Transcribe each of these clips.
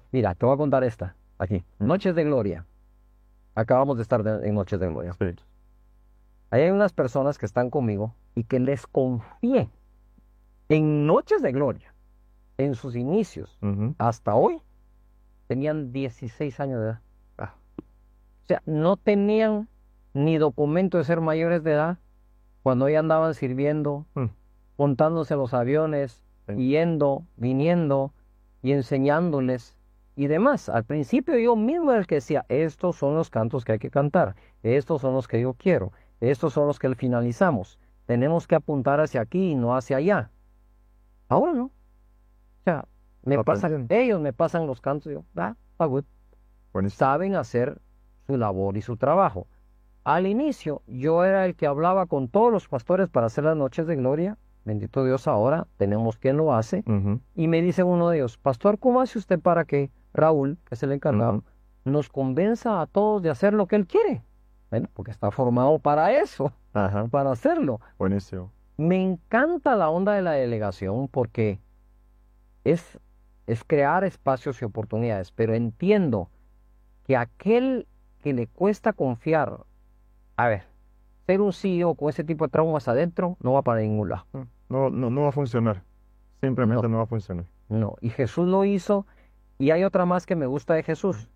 Mira, te voy a contar esta, aquí. Noches de Gloria. Acabamos de estar en Noches de Gloria. Sí. Ahí hay unas personas que están conmigo y que les confié en Noches de Gloria, en sus inicios, Ujú. hasta hoy, tenían 16 años de edad. Ah, O sea, no tenían ni documento de ser mayores de edad cuando ya andaban sirviendo, mm, montándose los aviones, sí. yendo, viniendo y enseñándoles y demás. Al principio yo mismo era el que decía, estos son los cantos que hay que cantar, estos son los que yo quiero, estos son los que finalizamos. Tenemos que apuntar hacia aquí y no hacia allá. Ahora no. O sea, me pasan, Aprendiendo. ellos me pasan los cantos y yo, está good. Buenísimo. Saben hacer su labor y su trabajo. Al inicio, yo era el que hablaba con todos los pastores para hacer las noches de gloria. Bendito Dios, ahora tenemos quien lo hace. Ujú, Y me dice uno de ellos, pastor, ¿cómo hace usted para que Raúl, que es el encargado, ujú. nos convenza a todos de hacer lo que él quiere? Bueno, porque está formado para eso, Ajá, para hacerlo. buenísimo. Me encanta la onda de la delegación porque es, es crear espacios y oportunidades, pero entiendo que aquel que le cuesta confiar, a ver, ser un CEO con ese tipo de traumas adentro no va para ningún lado. No, no, no va a funcionar. Simplemente No, no va a funcionar. no. Y Jesús lo hizo. Y hay otra más que me gusta de Jesús.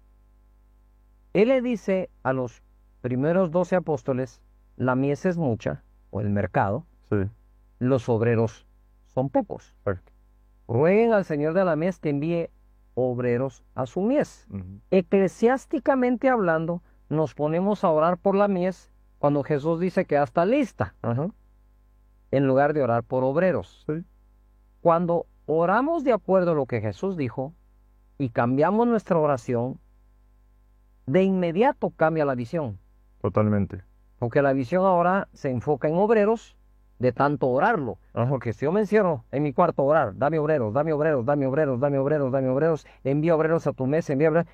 Él le dice a los primeros 12 apóstoles, la mies es mucha, o el mercado, Sí, los obreros son pocos. exacto. Rueguen al Señor de la mies que envíe obreros a su mies. Ujú. Eclesiásticamente hablando, nos ponemos a orar por la mies cuando Jesús dice que ya está lista, Ajá, en lugar de orar por obreros. sí, Cuando oramos de acuerdo a lo que Jesús dijo y cambiamos nuestra oración, de inmediato cambia la visión. totalmente. Porque la visión ahora se enfoca en obreros de tanto orarlo. Ajá, Porque si yo me encierro en mi cuarto a orar, dame obreros, dame obreros, dame obreros, dame obreros, dame obreros, envía obreros a tu mesa,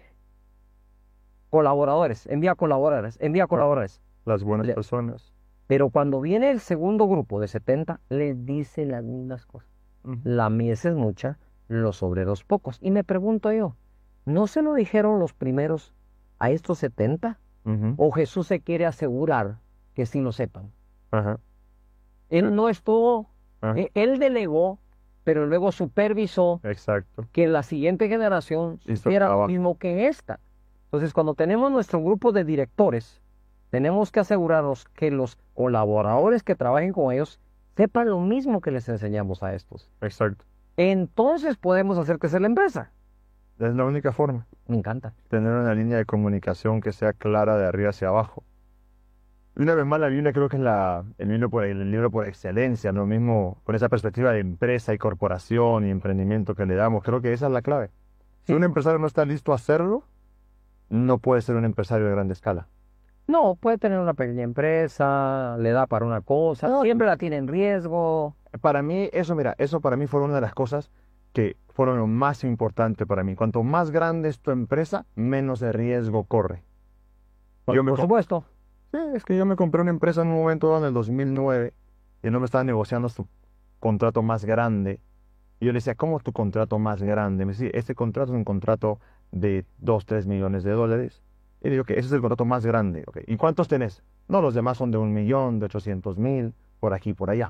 colaboradores, envía colaboradores. las buenas Le- personas. Pero cuando viene el segundo grupo de 70, les dice las mismas cosas. Ujú. La mies es mucha, los obreros pocos. Y me pregunto yo, ¿no se lo dijeron los primeros a estos 70? Ujú. ¿O Jesús se quiere asegurar que sí lo sepan? Ajá, Él no estuvo, ajá, él delegó, pero luego supervisó exacto. que la siguiente generación Hizo el supiera lo trabajo. mismo que esta. Entonces, cuando tenemos nuestro grupo de directores, tenemos que asegurarnos que los colaboradores que trabajen con ellos sepan lo mismo que les enseñamos a estos. Exacto. Entonces podemos hacer crecer la empresa. Es la única forma. Me encanta. Tener una línea de comunicación que sea clara de arriba hacia abajo. Y una vez más, la Biblia creo que es el libro por excelencia, lo mismo con esa perspectiva de empresa y corporación y emprendimiento que le damos. Creo que esa es la clave. Si un empresario no está listo a hacerlo, no puede ser un empresario de grande escala. No, puede tener una pequeña empresa, le da para una cosa, No, siempre la tiene en riesgo. para mí, mira, eso para mí fue una de las cosas que fueron lo más importante para mí. Cuanto más grande es tu empresa, menos de riesgo corre. Yo me Por com- supuesto. Sí, es que yo me compré una empresa en un momento dado en el 2009 y no me estaba negociando su contrato más grande. Y yo le decía, ¿cómo tu contrato más grande? Me decía, este contrato es un contrato de 2 3 millones de dólares. Y digo que ese es el contrato más grande. Ok, ¿y cuántos tenés? No, los demás son de 1 millón, de 800,000, por aquí, por allá.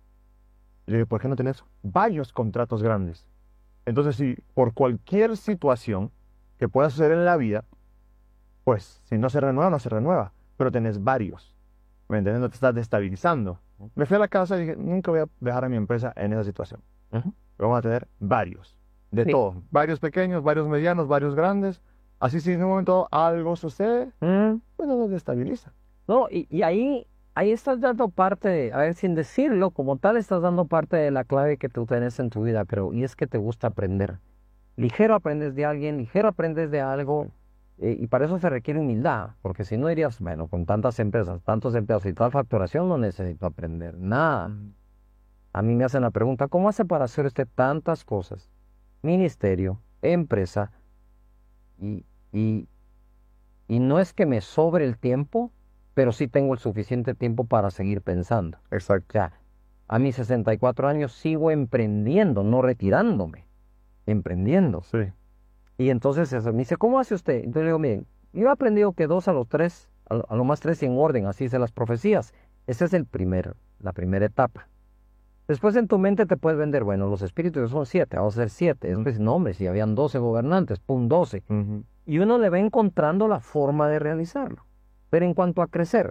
Y le digo, ¿por qué no tenés varios contratos grandes? Entonces, si por cualquier situación que pueda suceder en la vida, pues si no se renueva, no se renueva, pero tenés varios. ¿Me entiendes? No te estás destabilizando. Me fui a la casa y dije, nunca voy a dejar a mi empresa en esa situación. Ujú. Vamos a tener varios, de Sí. todo. Varios pequeños, varios medianos, varios grandes. Así si en un momento algo sucede, pues no nos destabiliza. No, y ahí estás dando parte de, a ver, sin decirlo, como tal, estás dando parte de la clave que tú tienes en tu vida, pero y es que te gusta aprender. Ligero aprendes de alguien, ligero aprendes de algo, y para eso se requiere humildad, porque si no dirías, bueno, con tantas empresas, tantos empleados y tal facturación, no necesito aprender nada. A mí me hacen la pregunta, ¿cómo hace para hacer usted tantas cosas? Ministerio, empresa, y, y, y no es que me sobre el tiempo, pero sí tengo el suficiente tiempo para seguir pensando. O Exacto. sea, a mis 64 años sigo emprendiendo, no retirándome, emprendiendo. Sí. Y entonces me dice, ¿cómo hace usted? Entonces le digo, miren, yo he aprendido que 2 a los 3, a lo más 3 y en orden, así dice las profecías. Esa es la primera etapa. Después en tu mente te puedes vender, bueno, los espíritus son 7, vamos a ser 7. Después, no hombre, si habían 12 gobernantes, pum, 12. Y uno le va encontrando la forma de realizarlo. Pero en cuanto a crecer,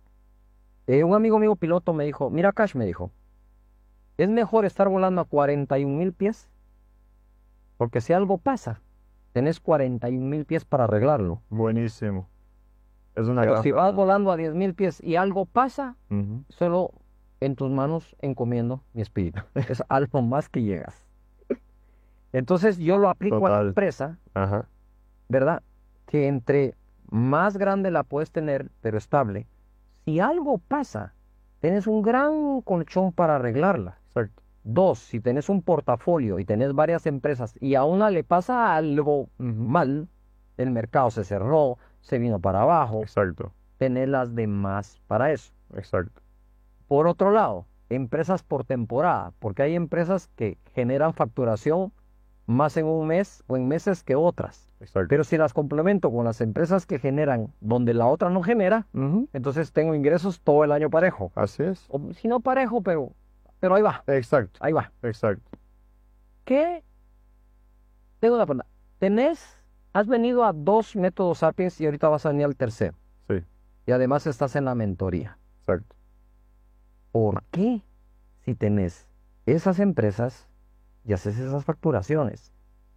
un amigo mío piloto me dijo, mira Cash, me dijo, es mejor estar volando a 41,000 pies, porque si algo pasa, tenés 41,000 pies para arreglarlo. Buenísimo. Es una Pero gran... si vas volando a 10,000 pies y algo pasa, Ujú. solo en tus manos encomiendo mi espíritu. Es algo más que llegas. Entonces yo lo aplico a la Total. empresa, Ajá. ¿verdad? Que entre más grande la puedes tener, pero estable, si algo pasa, tienes un gran colchón para arreglarla. Exacto. 2, si tenés un portafolio y tenés varias empresas y a una le pasa algo Ujú. mal, el mercado se cerró, se vino para abajo, Exacto. tenés las demás para eso. Exacto. Por otro lado, empresas por temporada, porque hay empresas que generan facturación más en un mes o en meses que otras. Exacto. Pero si las complemento con las empresas que generan donde la otra no genera, Ujú. entonces tengo ingresos todo el año parejo. Así es. O si no parejo, pero ahí va, Exacto. ahí va. Exacto. ¿Qué? Tengo una pregunta. Has venido a 2 métodos Sapiens y ahorita vas a venir al tercero. Sí. Y además estás en la mentoría. Exacto. ¿Por qué si tenés esas empresas y haces esas facturaciones?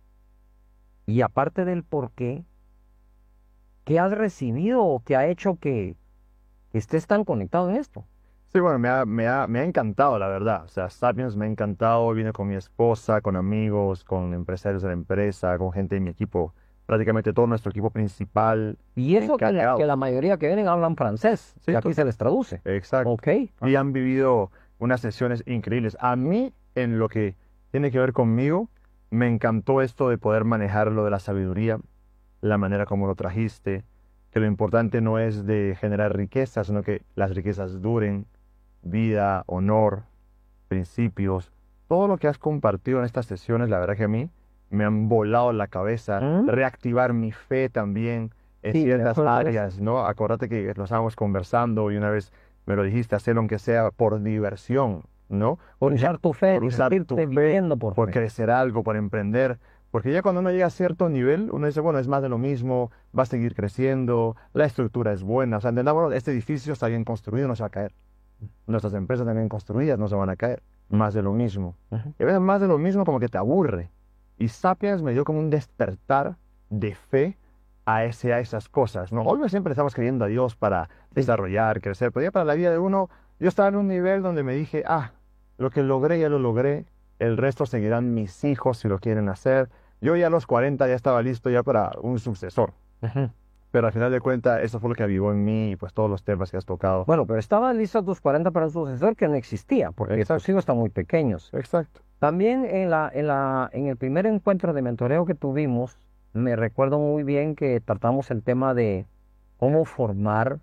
Y aparte del por qué, ¿qué has recibido o qué ha hecho que estés tan conectado en esto? Sí, bueno, me ha encantado, la verdad. O sea, Sapiens me ha encantado. Vine con mi esposa, con amigos, con empresarios de la empresa, con gente de mi equipo, prácticamente todo nuestro equipo principal. Y eso que Encargados. la mayoría que vienen hablan francés, Sí, que aquí se les traduce. Exacto. Ok. Y han vivido unas sesiones increíbles. A mí, en lo que tiene que ver conmigo, me encantó esto de poder manejar lo de la sabiduría, la manera como lo trajiste, que lo importante no es de generar riquezas, sino que las riquezas duren, vida, honor, principios. Todo lo que has compartido en estas sesiones, la verdad que a mí me han volado la cabeza, reactivar mi fe también en Sí, ciertas eso es. áreas, ¿no? Acuérdate que lo estábamos conversando y una vez me lo dijiste, hacerlo aunque sea por diversión, ¿no? Por usar tu fe, Por usar tu sentirte fe, viviendo por por fe. crecer algo, por emprender. Porque ya cuando uno llega a cierto nivel, uno dice, bueno, es más de lo mismo, va a seguir creciendo, la estructura es buena. O sea, entendamos, este edificio está bien construido, no se va a caer. Nuestras empresas también construidas no se van a caer. Más de lo mismo. Ujú. Y a veces más de lo mismo como que te aburre. Y Sapiens me dio como un despertar de fe a esas cosas, ¿no? Obvio siempre estamos creyendo a Dios para desarrollar, crecer, pero ya para la vida de uno, yo estaba en un nivel donde me dije, lo que logré ya lo logré, el resto seguirán mis hijos si lo quieren hacer. Yo ya a los 40 ya estaba listo ya para un sucesor. Ujú. Pero al final de cuentas, eso fue lo que avivó en mí y pues todos los temas que has tocado. Bueno, pero estaba listo a tus 40 para un sucesor que no existía, porque Exacto. tus hijos están muy pequeños. Exacto. También en el primer encuentro de mentoreo que tuvimos, me recuerdo muy bien que tratamos el tema de cómo formar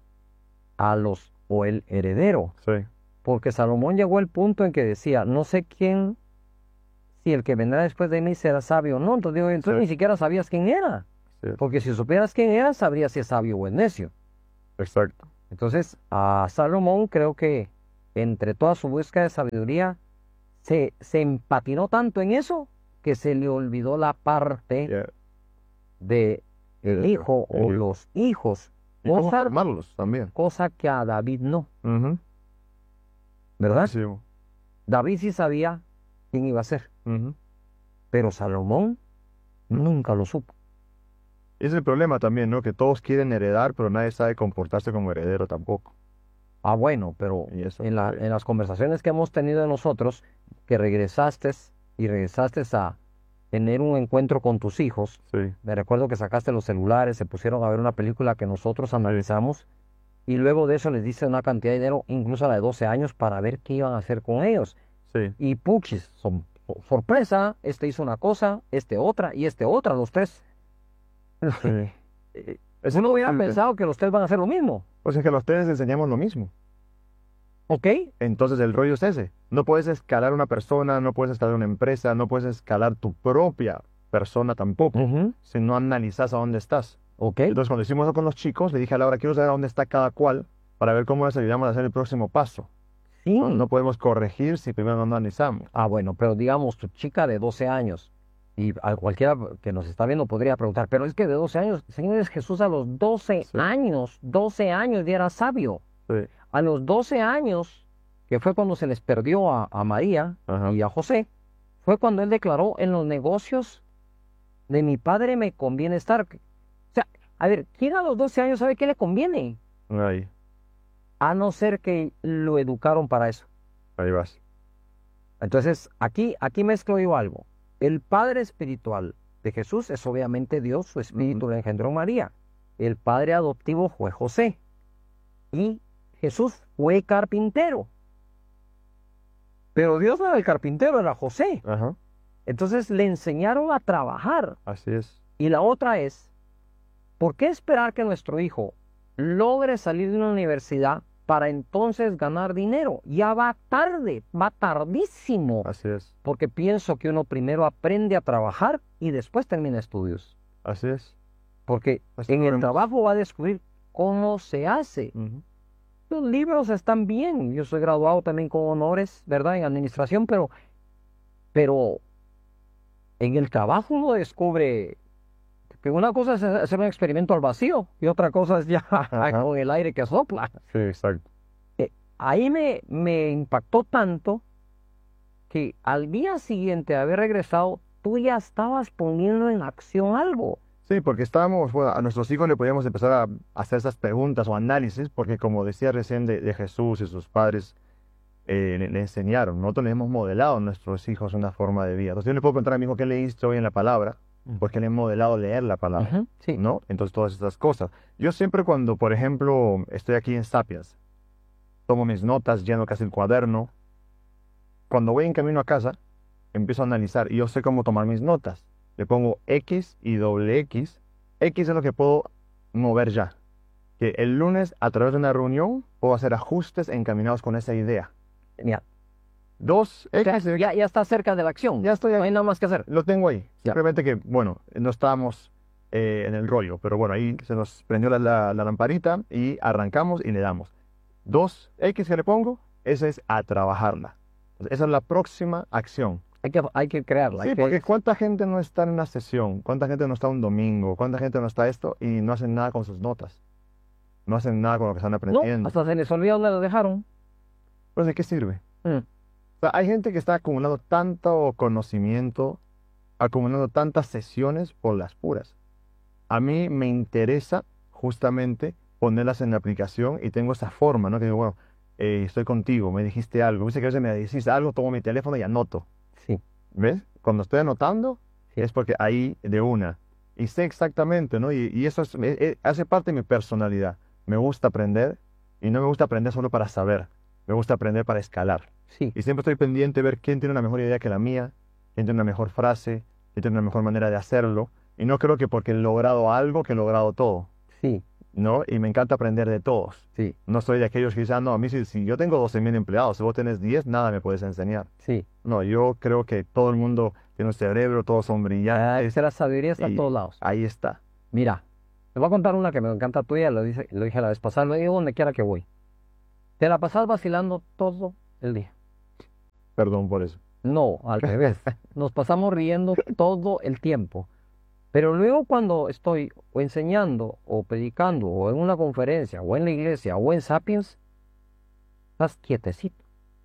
o el heredero, Sí. porque Salomón llegó al punto en que decía, no sé quién, si el que vendrá después de mí será sabio o no. Entonces digo, entonces Sí. ni siquiera sabías quién era, Sí. porque si supieras quién era, sabrías si es sabio o es necio. Exacto. Entonces, a Salomón creo que entre toda su búsqueda de sabiduría, se empatinó tanto en eso que se le olvidó la parte Yeah. de el hijo o hijo. los hijos, Y cómo cosa, formarlos también. cosa que a David no, Ujú. ¿verdad? Sí. David sí sabía quién iba a ser, Ujú. pero Salomón nunca lo supo. Es el problema también, ¿no? Que todos quieren heredar, pero nadie sabe comportarse como heredero tampoco. Ah, bueno, pero Y eso, en sí. las conversaciones que hemos tenido nosotros, que regresaste a tener un encuentro con tus hijos, Sí. me recuerdo que sacaste los celulares, se pusieron a ver una película que nosotros analizamos y luego de eso les diste una cantidad de dinero, incluso a la de 12 años, para ver qué iban a hacer con ellos. Sí. Y puchis, sorpresa, este hizo una cosa, este otra y este otra, los tres. Sí. Es Uno hubiera importante. pensado que los tres van a hacer lo mismo, Pues es que a los tres enseñamos lo mismo. ¿ok? Entonces el rollo es ese. No puedes escalar una persona, no puedes escalar una empresa, no puedes escalar tu propia persona tampoco, Ujú. si no analizas a dónde estás. Ok. Entonces, cuando hicimos eso con los chicos, le dije a Laura, quiero saber a dónde está cada cual para ver cómo les ayudamos a hacer el próximo paso. Sí. No podemos corregir si primero no analizamos. Ah, bueno, pero digamos, tu chica de 12 años, y a cualquiera que nos está viendo podría preguntar, pero es que de 12 años, señores, Jesús a los 12 años ya era sabio. Sí. A los 12 años, que fue cuando se les perdió a María Ajá. y a José, fue cuando él declaró, en los negocios de mi padre me conviene estar. O sea, a ver, ¿quién a los 12 años sabe qué le conviene? Ahí, A no ser que lo educaron para eso. ahí vas. Entonces, aquí mezclo yo algo. El padre espiritual de Jesús es obviamente Dios, su espíritu le engendró en María. El padre adoptivo fue José. Y Jesús fue carpintero. Pero Dios no era el carpintero, era José. Ajá. Entonces le enseñaron a trabajar. Así es. Y la otra es, ¿por qué esperar que nuestro hijo logre salir de una universidad para entonces ganar dinero? Ya va tarde, va tardísimo. Así es. Porque pienso que uno primero aprende a trabajar y después termina estudios. Así es. Porque Así en lo el vemos. trabajo va a descubrir cómo se hace. Ujú. Los libros están bien. Yo soy graduado también con honores, ¿verdad? En administración, pero en el trabajo uno descubre que una cosa es hacer un experimento al vacío y otra cosa es ya Ajá. con el aire que sopla. Sí, exacto. Ahí me impactó tanto que al día siguiente de haber regresado, tú ya estabas poniendo en acción algo. Sí, porque estábamos, bueno, a nuestros hijos le podíamos empezar a hacer esas preguntas o análisis, porque como decía recién de Jesús y sus padres le enseñaron, nosotros le hemos modelado a nuestros hijos una forma de vida. Entonces yo le puedo preguntar a mi hijo qué leíste hoy en la palabra, porque le he modelado leer la palabra, Ujú, sí. ¿no? Entonces todas estas cosas. Yo siempre cuando, por ejemplo, estoy aquí en Sapiens, tomo mis notas, lleno casi el cuaderno, cuando voy en camino a casa, empiezo a analizar y yo sé cómo tomar mis notas. Le pongo X y doble X. X es lo que puedo mover ya. Que el lunes, a través de una reunión, puedo hacer ajustes encaminados con esa idea. Genial. Dos O sea, X, ya está cerca de la acción. ya estoy No hay ahí. nada más que hacer. Lo tengo ahí. Ya. Simplemente que, bueno, no estábamos en el rollo, pero bueno, ahí se nos prendió la lamparita y arrancamos y le damos. Dos X que le pongo, esa es a trabajarla. Entonces, esa es la próxima acción. Hay que crearla. Sí, porque cuánta gente no está en una sesión, cuánta gente no está un domingo, cuánta gente no está esto y no hacen nada con sus notas, no hacen nada con lo que están No, aprendiendo. hasta se les olvidó dónde lo dejaron. Pues ¿de qué sirve? Mm. O sea, hay gente que está acumulando tanto conocimiento, acumulando tantas sesiones por las puras. A mí me interesa justamente ponerlas en la aplicación y tengo esa forma, ¿no? Que digo, bueno, estoy contigo, me dijiste algo, viste que a veces me decís algo, tomo mi teléfono y anoto. Sí. ¿Ves? Cuando estoy anotando, Sí. es porque ahí de una. Y sé exactamente, ¿no? Y eso hace parte de mi personalidad. Me gusta aprender y no me gusta aprender solo para saber. Me gusta aprender para escalar. Sí. Y siempre estoy pendiente de ver quién tiene una mejor idea que la mía, quién tiene una mejor frase, quién tiene una mejor manera de hacerlo. Y no creo que porque he logrado algo, que he logrado todo, Sí. ¿no? Y me encanta aprender de todos. Sí. No soy de aquellos que dicen, "Ah, no, a mí si yo tengo 12.000 empleados, si vos tenés 10, nada me puedes enseñar". Sí. No, yo creo que todo el mundo tiene un cerebro, todos son brillantes. La sabiduría está y a todos lados. ahí está. Mira, te voy a contar una que me encanta tuya, lo dije la vez pasada, lo digo donde quiera que voy. Te la pasas vacilando todo el día. Perdón por eso. No, al revés. Nos pasamos riendo todo el tiempo. Pero luego cuando estoy o enseñando o predicando o en una conferencia o en la iglesia o en Sapiens, estás quietecito,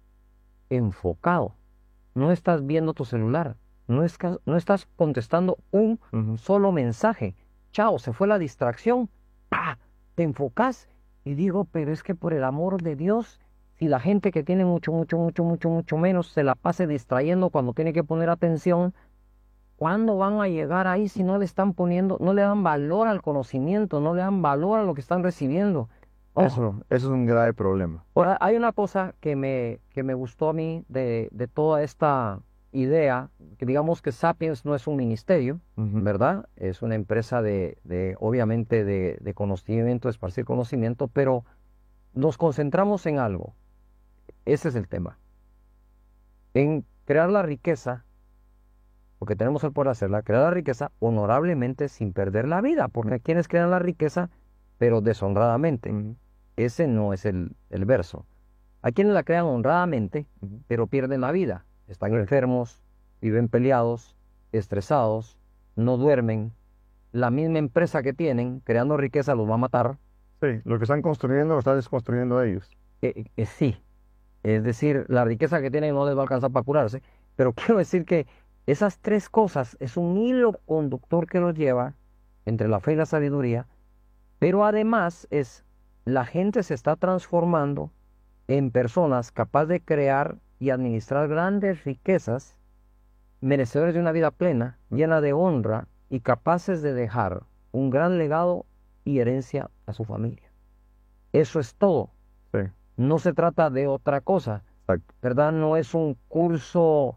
enfocado. No estás viendo tu celular. No estás contestando un Ujú. solo mensaje. Chao, se fue la distracción. ¡Pah! Te enfocas y digo, pero es que por el amor de Dios, si la gente que tiene mucho menos se la pase distrayendo cuando tiene que poner atención, ¿cuándo van a llegar ahí si no le están poniendo, no le dan valor al conocimiento, no le dan valor a lo que están recibiendo? Oh, Eso es un grave problema. ahora, hay una cosa que me gustó a mí de toda esta idea, que digamos que Sapiens no es un ministerio, Ujú. ¿verdad? Es una empresa obviamente, de conocimiento, de esparcir conocimiento, pero nos concentramos en algo. Ese es el tema. En crear la riqueza porque tenemos el poder de hacerla, crear la riqueza honorablemente sin perder la vida, porque quienes crean la riqueza, pero deshonradamente. Ese no es el verso. Hay quienes la crean honradamente, pero pierden la vida. Están enfermos, viven peleados, estresados, no duermen. La misma empresa que tienen, creando riqueza, los va a matar. Sí, lo que están construyendo lo están desconstruyendo ellos. Sí, es decir, la riqueza que tienen no les va a alcanzar para curarse, pero quiero decir que esas tres cosas es un hilo conductor que los lleva entre la fe y la sabiduría, pero además la gente se está transformando en personas capaces de crear y administrar grandes riquezas, merecedores de una vida plena, llena de honra y capaces de dejar un gran legado y herencia a su familia. Eso es todo. Sí. No se trata de otra cosa. Exacto. ¿Verdad? No es un curso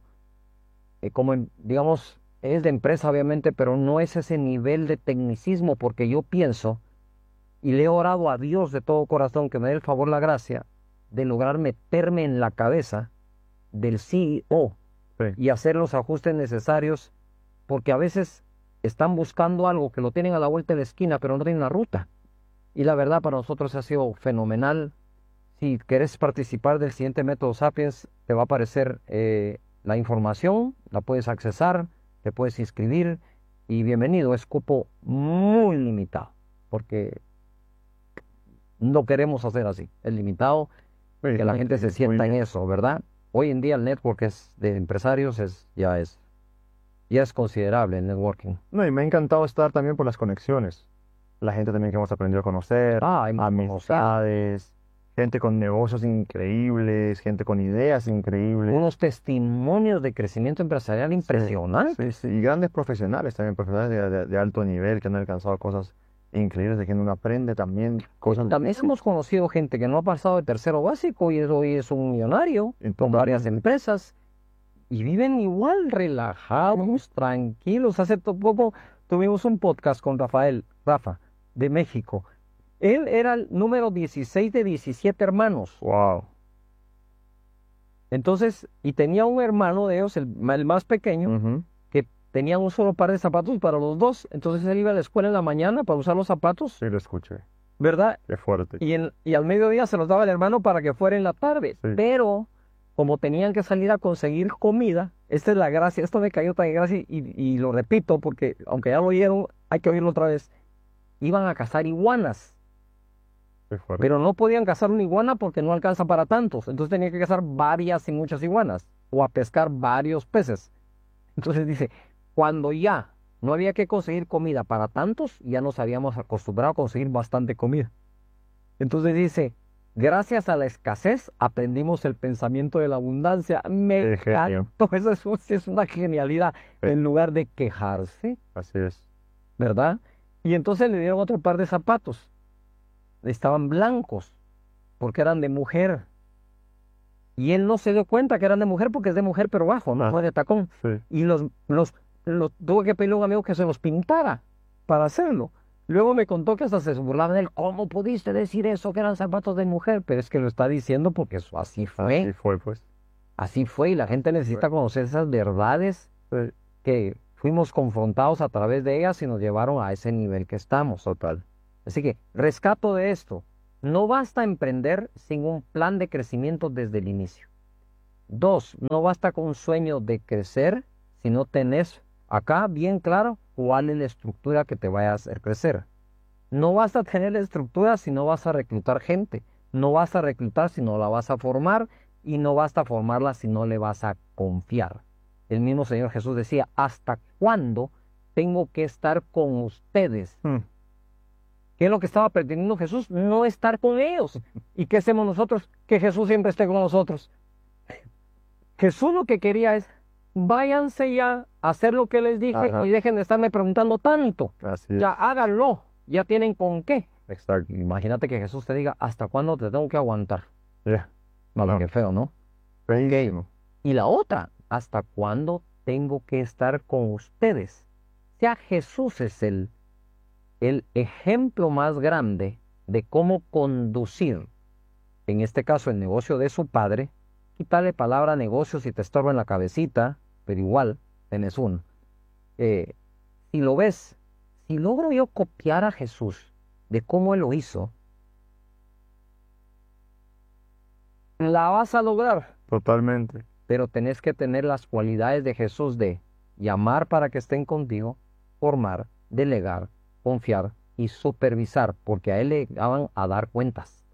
digamos, es de empresa obviamente, pero no es ese nivel de tecnicismo, porque yo pienso y le he orado a Dios de todo corazón que me dé el favor, la gracia de lograr meterme en la cabeza del CEO y hacer los ajustes necesarios, porque a veces están buscando algo que lo tienen a la vuelta de la esquina, pero no tienen la ruta. Y la verdad para nosotros ha sido fenomenal. Si querés participar del siguiente método Sapiens, te va a aparecer la información, la puedes accesar, te puedes inscribir y bienvenido. Es cupo muy limitado, porque no queremos hacer así. Es limitado, que la gente se sienta en eso, ¿verdad? Hoy en día el network de empresarios ya es considerable el networking. No, y me ha encantado estar también por las conexiones. La gente también que hemos aprendido a conocer, amistades, gente con negocios increíbles, gente con ideas increíbles. Unos testimonios de crecimiento empresarial impresionantes. Sí, y grandes profesionales también, profesionales de alto nivel que han alcanzado cosas increíbles, de que uno aprende también cosas. También hemos conocido gente que no ha pasado de tercero básico y hoy es un millonario con varias empresas y viven igual, relajados, tranquilos. Hace poco tuvimos un podcast con Rafa, de México. Él era el número 16 de 17 hermanos. Wow. Entonces, y tenía un hermano de ellos, el más pequeño, que tenía un solo par de zapatos para los dos. Entonces él iba a la escuela en la mañana para usar los zapatos. Sí, lo escuché. ¿Verdad? Qué fuerte. Y al mediodía se los daba el hermano para que fuera en la tarde. Sí. Pero, como tenían que salir a conseguir comida, esta es la gracia, esto me cayó tan gracia y lo repito porque, aunque ya lo oyeron, hay que oírlo otra vez. Iban a cazar iguanas. Pero no podían cazar una iguana porque no alcanza para tantos. Entonces tenían que cazar varias y muchas iguanas. O a pescar varios peces. Entonces dice, cuando ya no había que conseguir comida para tantos, ya nos habíamos acostumbrado a conseguir bastante comida. Entonces dice, gracias a la escasez aprendimos el pensamiento de la abundancia. Me encantó. Eso es una genialidad. En lugar de quejarse. Así es. ¿Verdad? Y entonces le dieron otro par de zapatos. Estaban blancos, porque eran de mujer. Y él no se dio cuenta que eran de mujer porque es de mujer pero bajo, no fue de tacón. Sí. Y los tuve que pedirle a un amigo que se los pintara para hacerlo. Luego me contó que hasta se burlaban de él. ¿Cómo pudiste decir eso, que eran zapatos de mujer? Pero es que lo está diciendo porque eso así fue. Así fue, pues. Así fue, y la gente necesita conocer esas verdades que fuimos confrontados a través de ellas y nos llevaron a ese nivel que estamos. Total. Así que, rescato de esto, no basta emprender sin un plan de crecimiento desde el inicio. 2, no basta con un sueño de crecer si no tenés acá bien claro cuál es la estructura que te vaya a hacer crecer. No basta tener la estructura si no vas a reclutar gente. No vas a reclutar si no la vas a formar y no basta formarla si no le vas a confiar. El mismo Señor Jesús decía, ¿hasta cuándo tengo que estar con ustedes? ¿Qué es lo que estaba pretendiendo Jesús? No estar con ellos. ¿Y qué hacemos nosotros? Que Jesús siempre esté con nosotros. Jesús lo que quería es, váyanse ya a hacer lo que les dije y dejen de estarme preguntando tanto. Ya háganlo, ya tienen con qué. Exacto. Imagínate que Jesús te diga, ¿hasta cuándo te tengo que aguantar? No. Qué feo, ¿no? Feísimo. Y la otra, ¿hasta cuándo tengo que estar con ustedes? O sea, Jesús es el ejemplo más grande de cómo conducir, en este caso el negocio de su padre. Quítale palabra negocio si te estorba en la cabecita, pero igual tenés uno. si lo ves, si logro yo copiar a Jesús de cómo Él lo hizo, la vas a lograr. Totalmente. Pero tenés que tener las cualidades de Jesús de llamar para que estén contigo, formar, delegar, confiar y supervisar, porque a Él le van a dar cuentas.